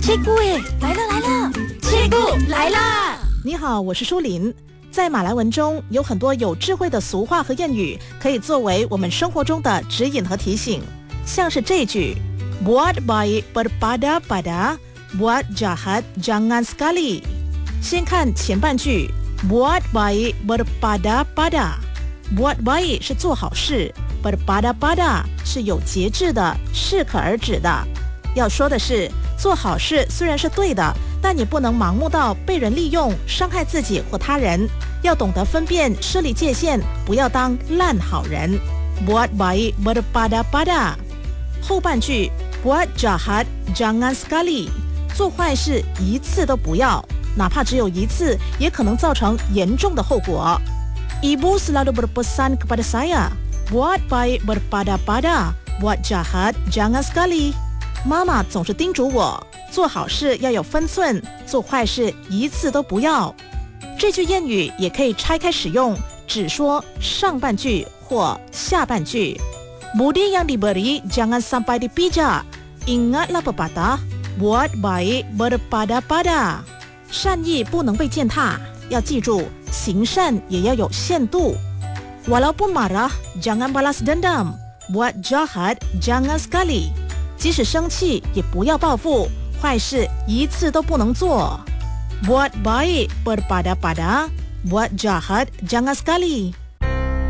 Cikgu来了！Cikgu来啦！ 你好，我是舒琳。在马来文中有很多有智慧的俗话和谚语，可以作为我们生活中的指引和提醒。像是这句 Buat baik berpada-pada, buat jahat jangan sekali。 先看前半句 Buat baik berpada-pada。 Buat baik 是做好事， berpada-pada 是有节制的，适可而止的。要说的是，做好事虽然是对的，但你不能盲目到被人利用，伤害自己或他人。要懂得分辨，设立界限，不要当烂好人。 Buat baik berpada-pada。 后半句 Buat jahat jangan sekali。 做坏事一次都不要，哪怕只有一次，也可能造成严重的后果。 Ibu selalu berpesan kepada saya, Buat baik berpada-pada, buat jahat jangan sekali。 妈妈总是叮嘱我，做好事要有分寸，做坏事一次都不要。这句谚语也可以拆开使用，只说上半句或下半句。 Budi yang diberi jangan sampai dipijak, ingatlah pepatah, buat baik berpada-pada。 善意不能被践踏，要记住行善也要有限度。 Walaupun marah jangan balas dendam, buat jahat jangan sekali。 即使生气也不要报复，坏事一次都不能做。 Buat baik berpada-pada, buat jahat jangan sekali。